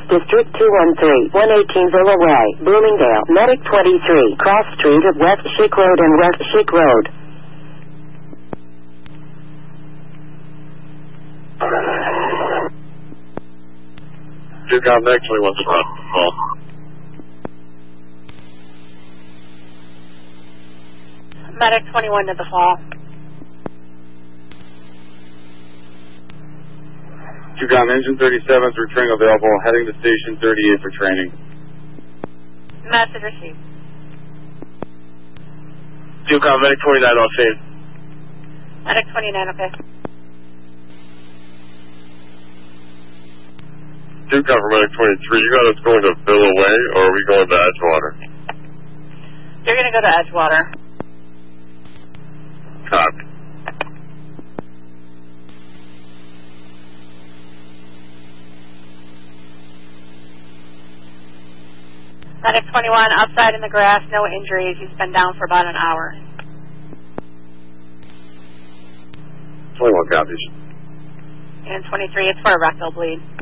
District 213, 118 Villa Way, Bloomingdale. Medic 23, Cross Street of West Schick Road and West Schick Road. You got actually what's the call. Medic 21 to the fall. You got engine 37's returning available, heading to station 38 for training. Message received. You got medic 29 off scene. Medic 29, okay. You got for medic 23, you got us going to Villa Way, or are we going to Edgewater? You're going to go to Edgewater. Copy. Medic 21, outside in the grass, no injuries. He's been down for about an hour. 21 copies. And 23, it's for a rectal bleed.